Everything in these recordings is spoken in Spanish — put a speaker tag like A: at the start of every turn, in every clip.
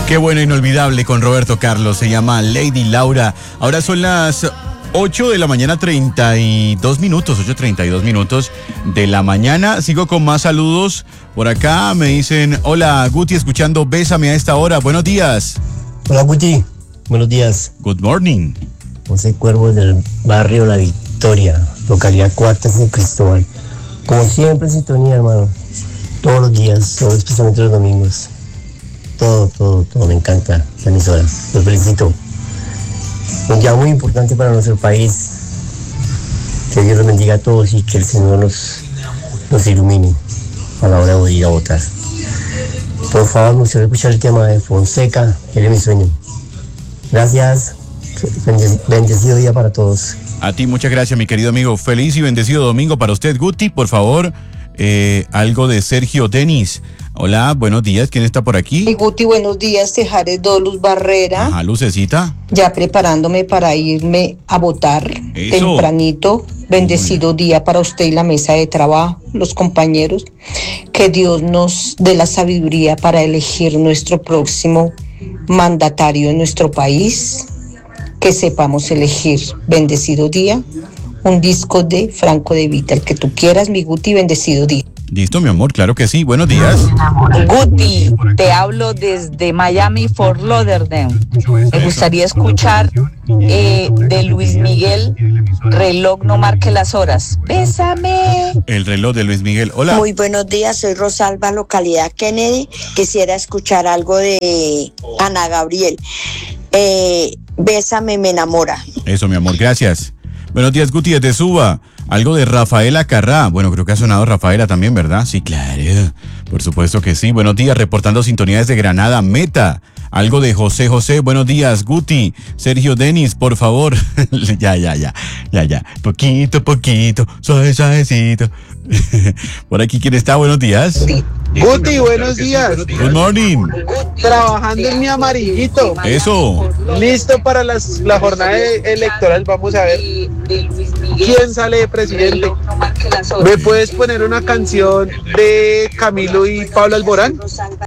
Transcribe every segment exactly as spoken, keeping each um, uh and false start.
A: Qué bueno, inolvidable con Roberto Carlos, se llama Lady Laura. Ahora son las ocho de la mañana, treinta y dos minutos, ocho treinta y dos minutos de la mañana. Sigo con más saludos. Por acá me dicen, hola Guti, escuchando Bésame a esta hora. Buenos días.
B: Hola Guti, buenos días.
A: Good morning.
B: José Cuervo del barrio La Victoria, localidad Cuarta San Cristóbal. Como siempre en sintonía, hermano. Todos los días, todo especialmente los domingos. Todo, todo, todo, me encanta la emisora. Los felicito. Un día muy importante para nuestro país. Que Dios los bendiga a todos y que el Señor nos, nos ilumine a la hora de ir a votar. Por favor, me gustaría escuchar el tema de Fonseca, que es mi sueño. Gracias. Bendecido día para todos.
A: A ti, muchas gracias, mi querido amigo. Feliz y bendecido domingo para usted, Guti. Por favor, eh, algo de Sergio Denis. Hola, buenos días. ¿Quién está por aquí?
C: Hey, Guti, buenos días. Tejares Dolus Barrera.
A: Ajá, Lucecita.
C: Ya preparándome para irme a votar.
A: Eso.
C: Tempranito. Bendecido día para usted y la mesa de trabajo, los compañeros. Que Dios nos dé la sabiduría para elegir nuestro próximo mandatario en nuestro país. Que sepamos elegir. Bendecido día. Un disco de Franco De Vita, el que tú quieras, mi Guti, bendecido día.
A: Listo, mi amor, claro que sí. Buenos días.
D: Guti, te hablo desde Miami, Fort Lauderdale. Me gustaría escuchar eh, de Luis Miguel, Reloj no marque las horas. Bésame.
A: El reloj de Luis Miguel. Hola.
E: Muy buenos días, soy Rosalba, localidad Kennedy. Quisiera escuchar algo de Ana Gabriel. Eh, Bésame, me enamora.
A: Eso, mi amor, gracias. Buenos días, Guti, desde Suba. Algo de Rafaela Carrá. Bueno, creo que ha sonado Rafaela también, ¿verdad? Sí, claro. Por supuesto que sí. Buenos días, reportando sintonía desde Granada, Meta. Algo de José José. Buenos días, Guti. Sergio Denis, por favor. ya, ya, ya. Ya, ya. Poquito, poquito. Suave, suavecito. Por aquí, ¿quién está? Buenos días.
F: Guti, buenos días.
A: Good morning.
F: Trabajando en mi amarillito.
A: Eso.
F: Listo para las, la jornada electoral. Vamos a ver quién sale de presidente. ¿Me puedes poner una canción de Camilo y Pablo Alborán?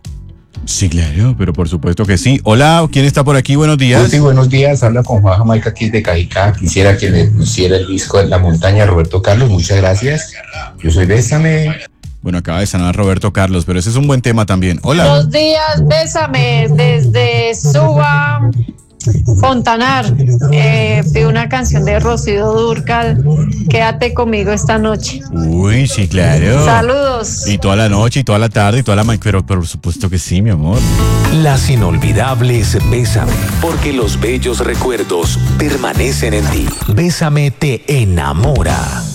A: Sí, claro, pero por supuesto que sí. Hola, ¿quién está por aquí? Buenos días.
G: Sí, buenos días. Habla con Juan Jamaica aquí de Cajicá. Quisiera que le pusiera el disco de La Montaña a Roberto Carlos. Muchas gracias. Yo soy Bésame.
A: Bueno, acaba de sanar Roberto Carlos, pero ese es un buen tema también. Hola.
H: Buenos días, Bésame, desde Suba, Fontanar. Eh, pido una canción de Rocío Dúrcal, Quédate conmigo esta noche.
A: Uy, sí, claro.
H: Saludos.
A: Y toda la noche, y toda la tarde, y toda la mañana, pero por supuesto que sí, mi amor.
I: Las inolvidables Bésame, porque los bellos recuerdos permanecen en ti. Bésame te enamora.